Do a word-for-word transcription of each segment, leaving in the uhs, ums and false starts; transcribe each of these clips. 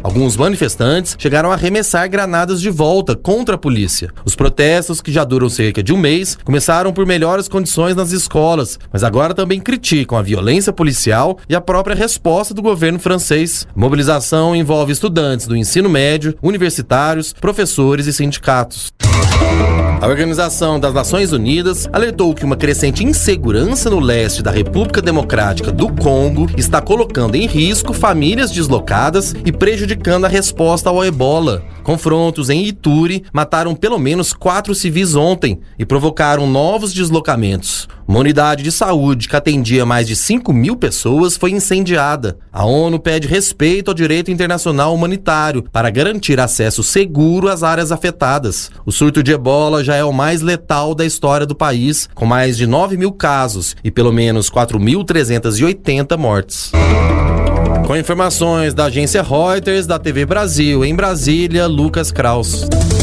Alguns manifestantes chegaram a arremessar granadas de volta contra a polícia. Os protestos, que já duram cerca de um mês, começaram por melhores condições nas escolas, mas agora também criticam a violência policial e a própria resposta do governo francês. A mobilização envolve estudantes do ensino médio, universitários, professores e sindicatos. A Organização das Nações Unidas alertou que uma crescente insegurança no leste da República Democrática do Congo está colocando em risco famílias deslocadas e prejudicando a resposta ao ebola. Confrontos em Ituri mataram pelo menos quatro civis ontem e provocaram novos deslocamentos. Uma unidade de saúde que atendia mais de cinco mil pessoas foi incendiada. A ONU pede respeito ao direito internacional humanitário para garantir acesso seguro às áreas afetadas. O surto de ebola já é o mais letal da história do país, com mais de nove mil casos e pelo menos quatro mil trezentas e oitenta mortes. Com informações da agência Reuters, da T V Brasil, em Brasília, Lucas Kraus.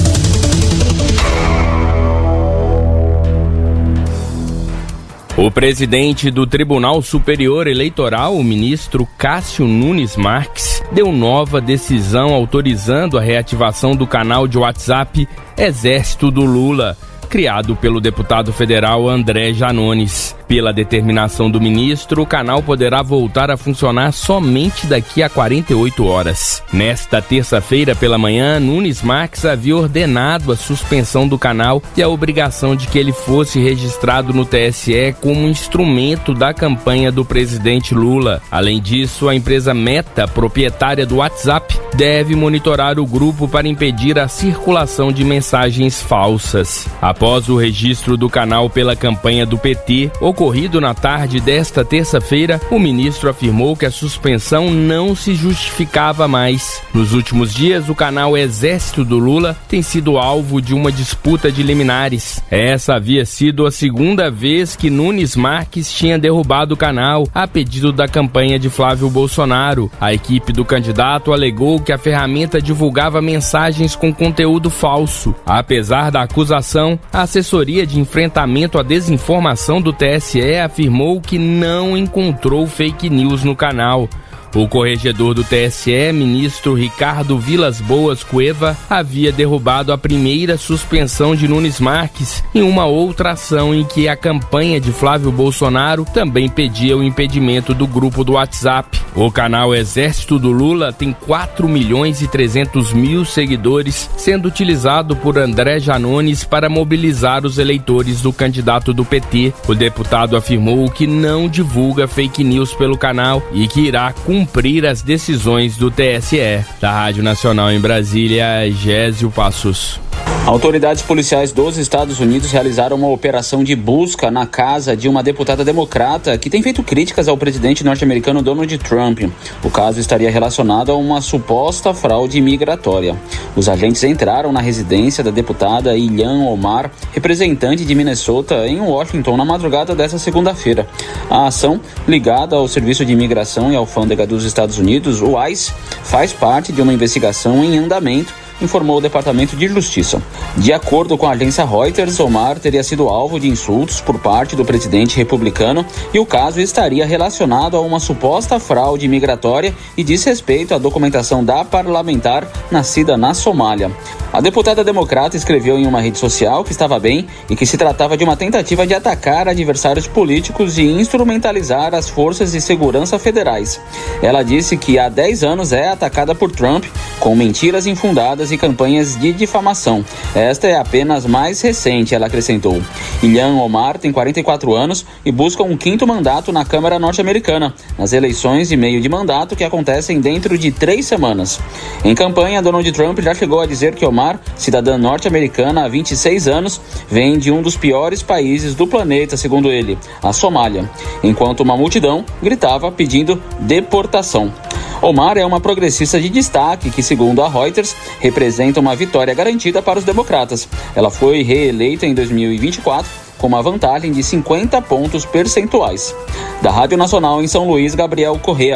O presidente do Tribunal Superior Eleitoral, o ministro Cássio Nunes Marques, deu nova decisão autorizando a reativação do canal de WhatsApp Exército do Lula, criado pelo deputado federal André Janones. Pela determinação do ministro, o canal poderá voltar a funcionar somente daqui a quarenta e oito horas. Nesta terça-feira pela manhã, Nunes Marques havia ordenado a suspensão do canal e a obrigação de que ele fosse registrado no T S E como instrumento da campanha do presidente Lula. Além disso, a empresa Meta, proprietária do WhatsApp, deve monitorar o grupo para impedir a circulação de mensagens falsas. Após o registro do canal pela campanha do P T, ocorrido na tarde desta terça-feira, o ministro afirmou que a suspensão não se justificava mais. Nos últimos dias, o canal Exército do Lula tem sido alvo de uma disputa de liminares. Essa havia sido a segunda vez que Nunes Marques tinha derrubado o canal, a pedido da campanha de Flávio Bolsonaro. A equipe do candidato alegou que a ferramenta divulgava mensagens com conteúdo falso. Apesar da acusação, a assessoria de enfrentamento à desinformação do T S E afirmou que não encontrou fake news no canal. O corregedor do T S E, ministro Ricardo Vilas Boas Cueva, havia derrubado a primeira suspensão de Nunes Marques em uma outra ação em que a campanha de Flávio Bolsonaro também pedia o impedimento do grupo do WhatsApp. O canal Exército do Lula tem quatro milhões e trezentos mil seguidores, sendo utilizado por André Janones para mobilizar os eleitores do candidato do P T. O deputado afirmou que não divulga fake news pelo canal e que irá cumprir cumprir as decisões do T S E. Da Rádio Nacional em Brasília, Gésio Passos. Autoridades policiais dos Estados Unidos realizaram uma operação de busca na casa de uma deputada democrata que tem feito críticas ao presidente norte-americano Donald Trump. O caso estaria relacionado a uma suposta fraude migratória. Os agentes entraram na residência da deputada Ilhan Omar, representante de Minnesota, em Washington, na madrugada desta segunda-feira. A ação, ligada ao Serviço de Imigração e Alfândega dos Estados Unidos, o ICE, faz parte de uma investigação em andamento, informou o Departamento de Justiça. De acordo com a agência Reuters, Omar teria sido alvo de insultos por parte do presidente republicano e o caso estaria relacionado a uma suposta fraude migratória e diz respeito à documentação da parlamentar nascida na Somália. A deputada democrata escreveu em uma rede social que estava bem e que se tratava de uma tentativa de atacar adversários políticos e instrumentalizar as forças de segurança federais. Ela disse que há dez anos é atacada por Trump com mentiras infundadas e campanhas de difamação. Esta é apenas mais recente, ela acrescentou. Ilhan Omar tem quarenta e quatro anos e busca um quinto mandato na Câmara norte-americana, nas eleições de meio de mandato que acontecem dentro de três semanas. Em campanha, Donald Trump já chegou a dizer que Omar, cidadã norte-americana há vinte e seis anos, vem de um dos piores países do planeta, segundo ele, a Somália, enquanto uma multidão gritava pedindo deportação. Omar é uma progressista de destaque que, segundo a Reuters, representa uma vitória garantida para os democratas. Ela foi reeleita em dois mil e vinte e quatro com uma vantagem de cinquenta pontos percentuais. Da Rádio Nacional em São Luís, Gabriel Correa.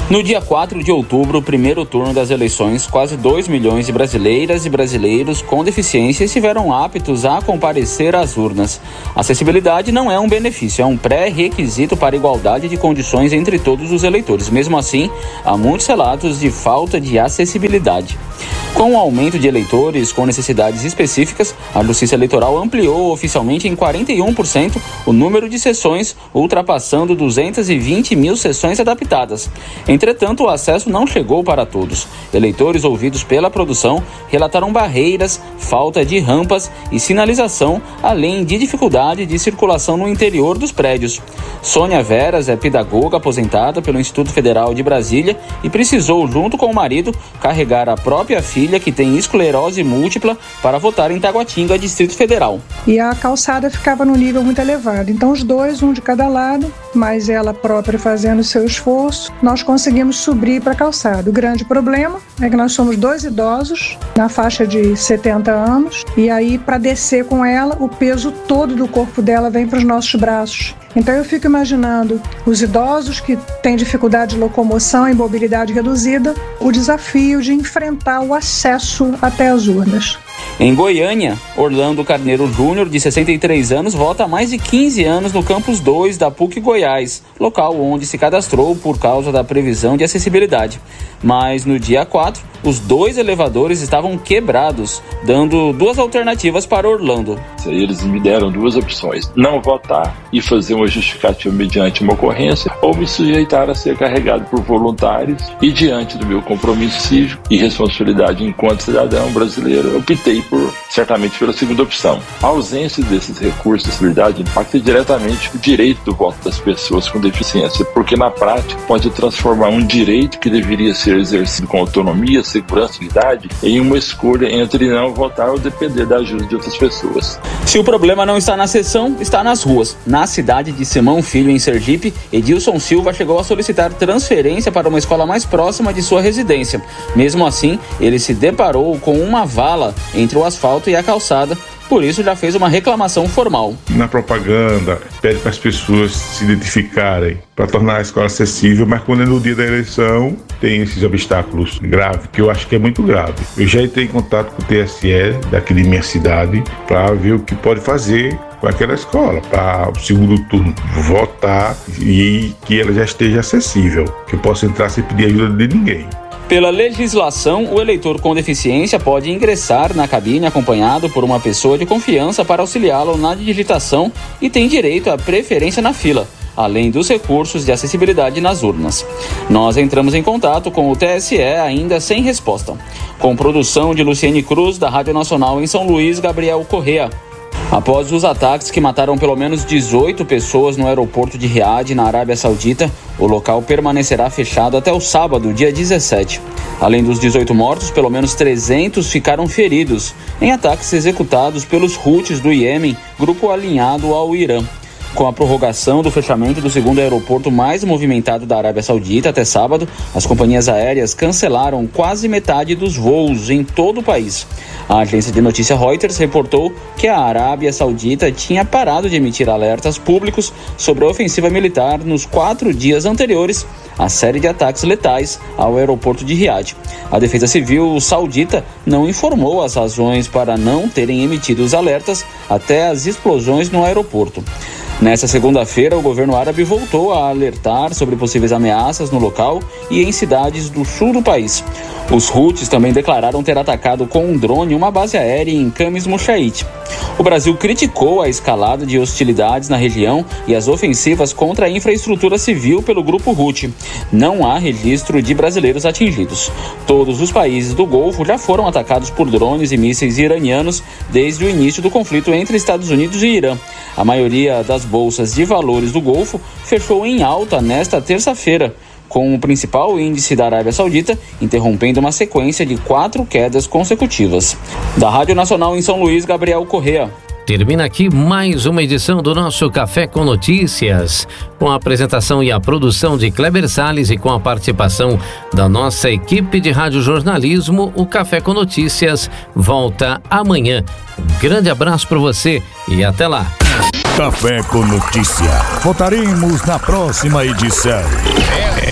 No dia quatro de outubro, primeiro turno das eleições, quase dois milhões de brasileiras e brasileiros com deficiência estiveram aptos a comparecer às urnas. Acessibilidade não é um benefício, é um pré-requisito para a igualdade de condições entre todos os eleitores. Mesmo assim, há muitos relatos de falta de acessibilidade. Com o aumento de eleitores com necessidades específicas, a Justiça Eleitoral ampliou oficialmente em quarenta e um por cento o número de sessões, ultrapassando duzentas e vinte mil sessões adaptadas. Entretanto, o acesso não chegou para todos. Eleitores ouvidos pela produção relataram barreiras, falta de rampas e sinalização, além de dificuldade de circulação no interior dos prédios. Sônia Veras é pedagoga aposentada pelo Instituto Federal de Brasília e precisou, junto com o marido, carregar a própria filha, que tem esclerose múltipla, para votar em Taguatinga, Distrito Federal. E a calçada ficava no nível muito elevado. Então os dois, um de cada lado, mas ela própria fazendo seu esforço, nós conseguimos subir para a calçada. O grande problema é que nós somos dois idosos, na faixa de setenta anos, e aí para descer com ela, o peso todo do corpo dela vem para os nossos braços. Então eu fico imaginando os idosos que têm dificuldade de locomoção e mobilidade reduzida, o desafio de enfrentar o acesso até as urnas. Em Goiânia, Orlando Carneiro Júnior, de sessenta e três anos, vota há mais de quinze anos no Campus dois da P U C Goiás, local onde se cadastrou por causa da previsão de acessibilidade. Mas no dia quatro, os dois elevadores estavam quebrados, dando duas alternativas para Orlando. Eles me deram duas opções: não votar e fazer uma justificativa mediante uma ocorrência, ou me sujeitar a ser carregado por voluntários, e diante do meu compromisso cívico e responsabilidade enquanto cidadão brasileiro, eu optei por, certamente pela segunda opção. A ausência desses recursos de acessibilidade impacta diretamente o direito do voto das pessoas com deficiência, porque na prática pode transformar um direito que deveria ser exercido com autonomia, segurança e idade em uma escolha entre não votar ou depender da ajuda de outras pessoas. Se o problema não está na sessão, está nas ruas. Na cidade de Simão Filho, em Sergipe, Edilson Silva chegou a solicitar transferência para uma escola mais próxima de sua residência. Mesmo assim, ele se deparou com uma vala entre o asfalto e a calçada. Por isso, já fez uma reclamação formal. Na propaganda, pede para as pessoas se identificarem para tornar a escola acessível, mas quando é no dia da eleição, tem esses obstáculos graves, que eu acho que é muito grave. Eu já entrei em contato com o T S E daqui de minha cidade para ver o que pode fazer com aquela escola, para o segundo turno votar e que ela já esteja acessível, que eu possa entrar sem pedir ajuda de ninguém. Pela legislação, o eleitor com deficiência pode ingressar na cabine acompanhado por uma pessoa de confiança para auxiliá-lo na digitação e tem direito à preferência na fila, além dos recursos de acessibilidade nas urnas. Nós entramos em contato com o T S E ainda sem resposta. Com produção de Luciene Cruz, da Rádio Nacional em São Luís, Gabriel Correa. Após os ataques que mataram pelo menos dezoito pessoas no aeroporto de Riad, na Arábia Saudita, o local permanecerá fechado até o sábado, dia dezessete. Além dos dezoito mortos, pelo menos trezentos ficaram feridos em ataques executados pelos Houthis do Iêmen, grupo alinhado ao Irã. Com a prorrogação do fechamento do segundo aeroporto mais movimentado da Arábia Saudita até sábado, as companhias aéreas cancelaram quase metade dos voos em todo o país. A agência de notícia Reuters reportou que a Arábia Saudita tinha parado de emitir alertas públicos sobre a ofensiva militar nos quatro dias anteriores à série de ataques letais ao aeroporto de Riad. A Defesa Civil saudita não informou as razões para não terem emitido os alertas até as explosões no aeroporto. Nessa segunda-feira, o governo árabe voltou a alertar sobre possíveis ameaças no local e em cidades do sul do país. Os Houthis também declararam ter atacado com um drone uma base aérea em Camis Mushaite. O Brasil criticou a escalada de hostilidades na região e as ofensivas contra a infraestrutura civil pelo grupo Houthi. Não há registro de brasileiros atingidos. Todos os países do Golfo já foram atacados por drones e mísseis iranianos desde o início do conflito entre Estados Unidos e Irã. A maioria das bolsas de valores do Golfo fechou em alta nesta terça-feira, com o principal índice da Arábia Saudita interrompendo uma sequência de quatro quedas consecutivas. Da Rádio Nacional em São Luís, Gabriel Correa. Termina aqui mais uma edição do nosso Café com Notícias, com a apresentação e a produção de Kleber Salles e com a participação da nossa equipe de radiojornalismo. O Café com Notícias volta amanhã. Um grande abraço para você e até lá. Café com Notícia. Voltaremos na próxima edição. É, é, é.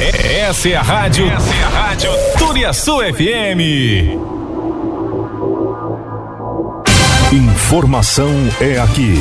Essa é a rádio, essa é a rádio Turiaçu F M. Informação é aqui.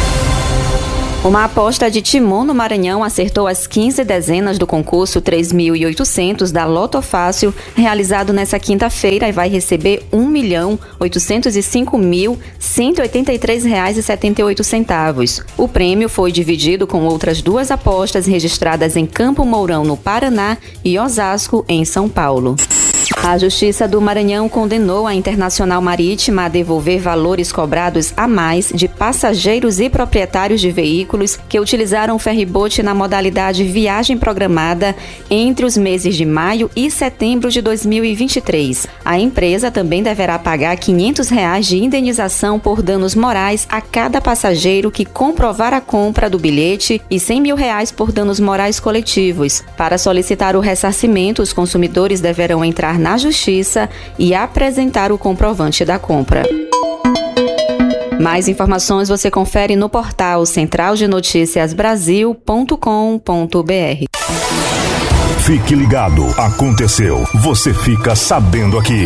Uma aposta de Timon no Maranhão acertou as quinze dezenas do concurso três mil e oitocentos da Loto Fácil, realizado nesta quinta-feira, e vai receber um milhão oitocentos e cinco mil cento e oitenta e três reais e setenta e oito centavos. O prêmio foi dividido com outras duas apostas registradas em Campo Mourão, no Paraná, e Osasco, em São Paulo. A Justiça do Maranhão condenou a Internacional Marítima a devolver valores cobrados a mais de passageiros e proprietários de veículos que utilizaram o ferryboat na modalidade viagem programada entre os meses de maio e setembro de dois mil e vinte e três. A empresa também deverá pagar quinhentos reais de indenização por danos morais a cada passageiro que comprovar a compra do bilhete e cem mil reais por danos morais coletivos. Para solicitar o ressarcimento, os consumidores deverão entrar na Justiça e apresentar o comprovante da compra. Mais informações você confere no portal central de noticias brasil ponto com ponto b r. Fique ligado, aconteceu, você fica sabendo aqui.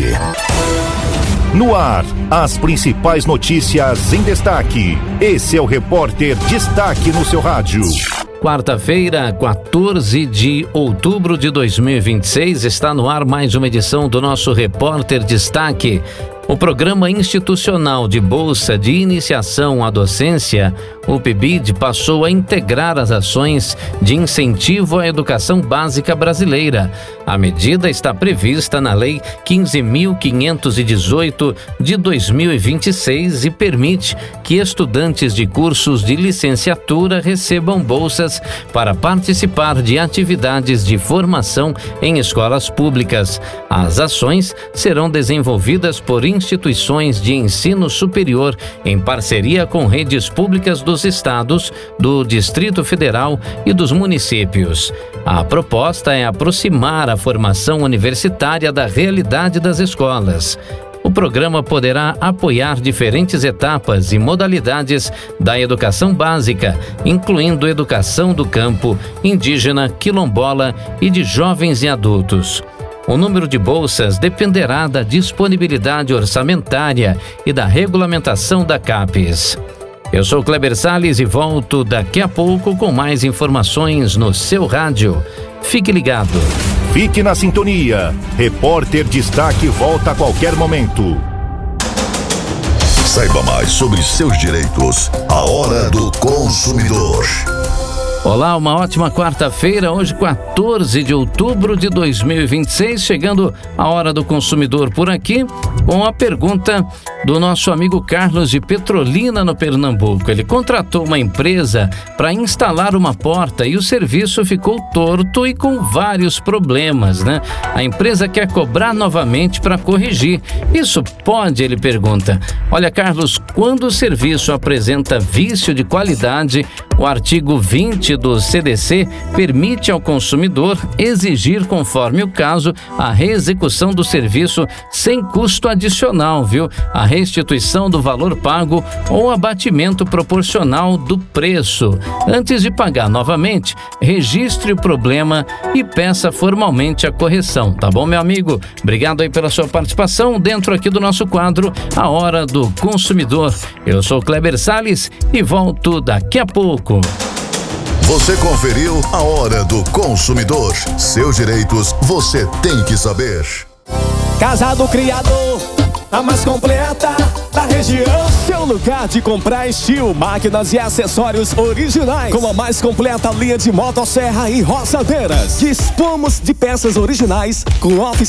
No ar, as principais notícias em destaque. Esse é o Repórter Destaque no seu rádio. Quarta-feira, quatorze de outubro de dois mil e vinte e seis, está no ar mais uma edição do nosso Repórter Destaque. O Programa Institucional de Bolsa de Iniciação à Docência, o P B I D, passou a integrar as ações de incentivo à educação básica brasileira. A medida está prevista na Lei quinze mil quinhentos e dezoito de dois mil e vinte e seis e permite que estudantes de cursos de licenciatura recebam bolsas para participar de atividades de formação em escolas públicas. As ações serão desenvolvidas por instituições de ensino superior em parceria com redes públicas dos estados, do Distrito Federal e dos municípios. A proposta é aproximar a formação universitária da realidade das escolas. O programa poderá apoiar diferentes etapas e modalidades da educação básica, incluindo educação do campo, indígena, quilombola e de jovens e adultos. O número de bolsas dependerá da disponibilidade orçamentária e da regulamentação da CAPES. Eu sou Kleber Salles e volto daqui a pouco com mais informações no seu rádio. Fique ligado. Fique na sintonia. Repórter Destaque volta a qualquer momento. Saiba mais sobre seus direitos. A Hora do Consumidor. Olá, uma ótima quarta-feira, hoje quatorze de outubro de dois mil e vinte e seis, chegando a Hora do Consumidor por aqui, com a pergunta do nosso amigo Carlos de Petrolina, no Pernambuco. Ele contratou uma empresa para instalar uma porta e o serviço ficou torto e com vários problemas, né? A empresa quer cobrar novamente para corrigir. Isso pode? Ele pergunta. Olha, Carlos, quando o serviço apresenta vício de qualidade, o artigo vinte do C D C permite ao consumidor exigir, conforme o caso, a reexecução do serviço sem custo adicional, viu? A restituição do valor pago ou abatimento proporcional do preço. Antes de pagar novamente, registre o problema e peça formalmente a correção, tá bom, meu amigo? Obrigado aí pela sua participação dentro aqui do nosso quadro A Hora do Consumidor. Eu sou Kleber Salles e volto daqui a pouco. Você conferiu A Hora do Consumidor. Seus direitos você tem que saber. Casa do Criador, a mais completa da região. Seu lugar de comprar estilo, máquinas e acessórios originais, com a mais completa linha de motosserra e roçadeiras. Dispomos de peças originais com oficina